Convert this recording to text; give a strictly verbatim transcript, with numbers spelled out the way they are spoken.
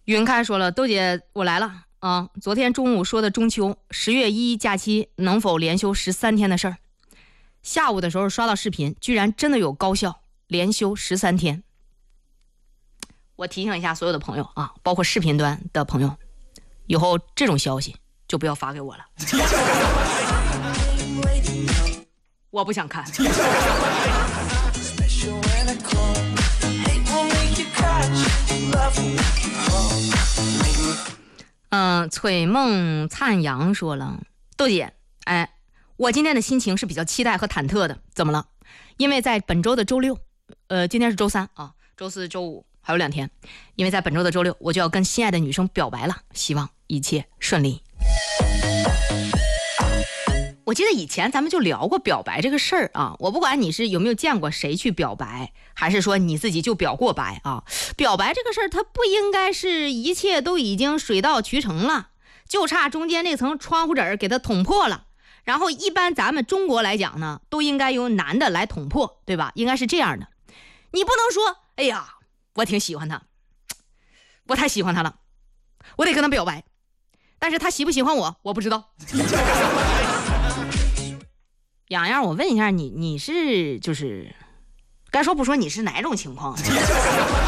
云开说了，豆姐我来了啊！昨天中午说的中秋十月一假期能否连休十三天的事儿，下午的时候刷到视频，居然真的有高校连休十三天。我提醒一下所有的朋友啊，包括视频端的朋友，以后这种消息就不要发给我了，我不想看。嗯，翠梦灿阳说了，豆姐，哎，我今天的心情是比较期待和忐忑的。怎么了？因为在本周的周六，呃，今天是周三啊，周四周五还有两天，因为在本周的周六我就要跟心爱的女生表白了，希望一切顺利。我记得以前咱们就聊过表白这个事儿啊，我不管你是有没有见过谁去表白，还是说你自己就表过白啊，表白这个事儿它不应该是一切都已经水到渠成了，就差中间那层窗户纸给它捅破了，然后一般咱们中国来讲呢，都应该由男的来捅破，对吧？应该是这样的，你不能说哎呀我挺喜欢他，我太喜欢他了，我得跟他表白，但是他喜不喜欢我我不知道。洋洋，我问一下你，你是就是该说不说，你是哪种情况？